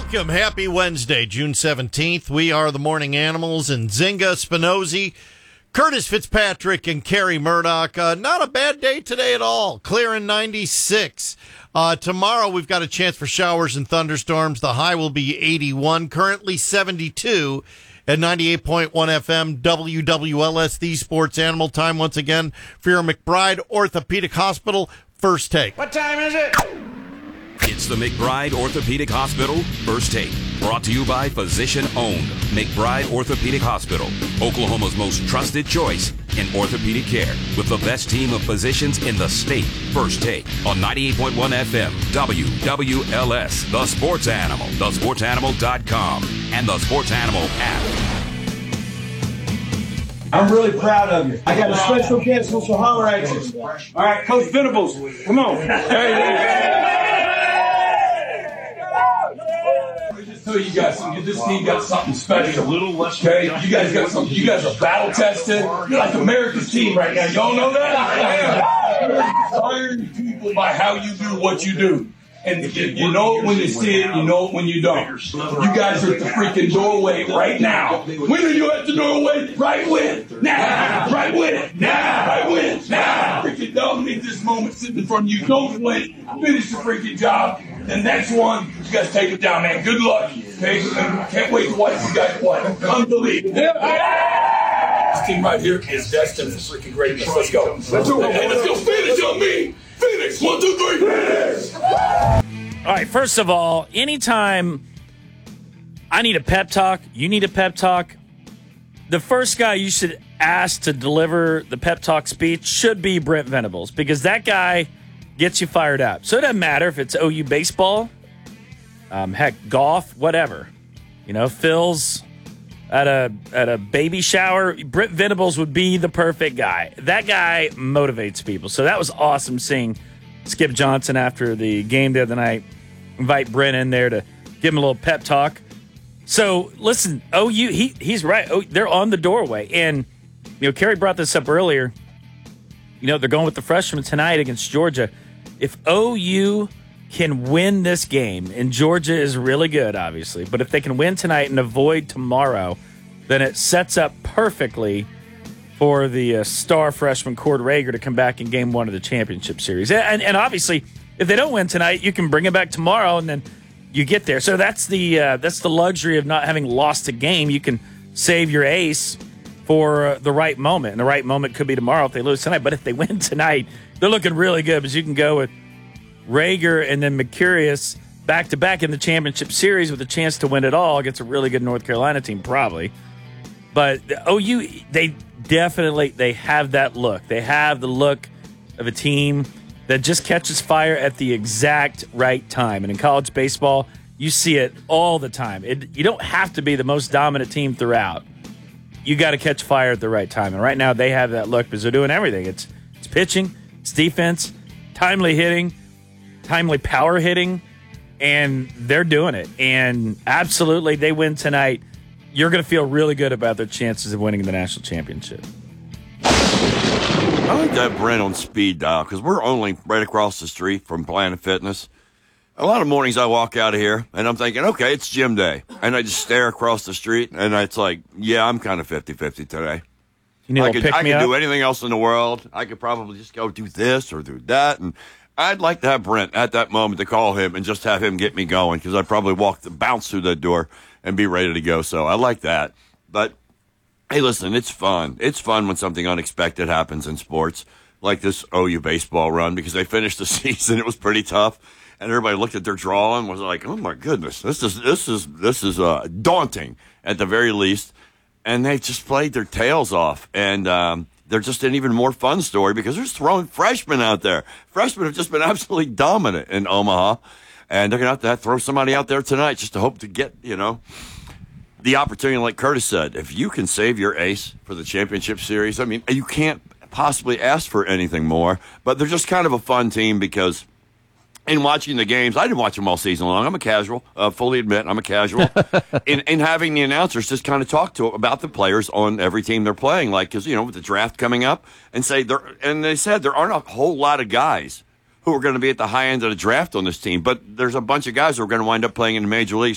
Welcome. Happy Wednesday, June 17th. We are the Morning Animals and Zinga Spinozzi, Curtis Fitzpatrick, and Kerry Murdoch. Not a bad day today at all. Clear in 96. Tomorrow we've got a chance for showers and thunderstorms. The high will be 81, currently 72 at 98.1 FM WWLS, the Sports Animal. Time once again for your McBride Orthopedic Hospital First Take. What time is it? It's the McBride Orthopedic Hospital First Take, brought to you by Physician Owned McBride Orthopedic Hospital, Oklahoma's most trusted choice in orthopedic care, with the best team of physicians in the state. First Take on 98.1 FM WWLS, The Sports Animal, thesportsanimal.com, and the Sports Animal app. I'm really proud of you. I got a special guest who's for holler at you. All right, Coach Venables, come on. So you guys, this team got something special. Okay, you guys got something. You guys are battle tested. You're like America's team right now. Y'all know that? Inspiring people by how you do what you do. And you know it when you see it, you know it when you don't. You guys are at the freaking doorway right now. When are you at the doorway? Right when? Now. Right when? Now. Right when? Now. Freaking dominate this moment sitting in front of you. Don't win. Finish the freaking job. The next one, you guys take it down, man. Good luck. Okay? Can't wait to watch you guys play. Unbelievable. This team right here is destined for freaking greatness. Let's go. Let's do it. Hey, let's go finish on me. Phoenix, 1, 2, 3, finish! All right, first of all, anytime I need a pep talk, you need a pep talk, the first guy you should ask to deliver the pep talk speech should be Brent Venables, because that guy gets you fired up. So it doesn't matter if it's OU baseball, heck, golf, whatever. You know, Phil's at a baby shower, Brent Venables would be the perfect guy. That guy motivates people. So that was awesome seeing Skip Johnson after the game the other night invite Brent in there to give him a little pep talk. So listen, OU, he's right. Oh, they're on the doorway. And, you know, Kerry brought this up earlier. You know, they're going with the freshmen tonight against Georgia. If OU can win this game, and Georgia is really good, obviously, but if they can win tonight and avoid tomorrow, then it sets up perfectly for the star freshman Cord Rager to come back in game one of the championship series. And obviously, if they don't win tonight, you can bring it back tomorrow, and then you get there. So that's the luxury of not having lost a game. You can save your ace for the right moment, and the right moment could be tomorrow if they lose tonight. But if they win tonight, they're looking really good, because you can go with Rager and then Mercurius back-to-back in the championship series with a chance to win it all against a really good North Carolina team, probably. But the OU, they have that look. They have the look of a team that just catches fire at the exact right time. And in college baseball, you see it all the time. You don't have to be the most dominant team throughout. You got to catch fire at the right time. And right now they have that look because they're doing everything. It's pitching, it's defense, timely hitting, timely power hitting, and they're doing it. And absolutely, they win tonight. You're going to feel really good about their chances of winning the national championship. I like that Brent on speed dial, because we're only right across the street from Planet Fitness. A lot of mornings I walk out of here, and I'm thinking, okay, it's gym day. And I just stare across the street, and it's like, yeah, I'm kind of 50-50 today. I could do anything else in the world. I could probably just go do this or do that, and I'd like to have Brent at that moment to call him and just have him get me going, because I'd probably bounce through that door and be ready to go. So I like that. But, hey, listen, it's fun. It's fun when something unexpected happens in sports, like this OU baseball run, because they finished the season. It was pretty tough, and everybody looked at their draw and was like, oh, my goodness, this is daunting at the very least. And they just played their tails off, and they're just an even more fun story because they're just throwing freshmen out there. Freshmen have just been absolutely dominant in Omaha, and they're going to have to throw somebody out there tonight just to hope to get, you know, the opportunity. Like Curtis said, if you can save your ace for the championship series, I mean, you can't possibly ask for anything more. But they're just kind of a fun team because in watching the games, I didn't watch them all season long. I'm a casual, fully admit I'm a casual. in having the announcers just kind of talk about the players on every team they're playing, like, because, you know, with the draft coming up, and they said there aren't a whole lot of guys who are going to be at the high end of the draft on this team, but there's a bunch of guys who are going to wind up playing in the major leagues.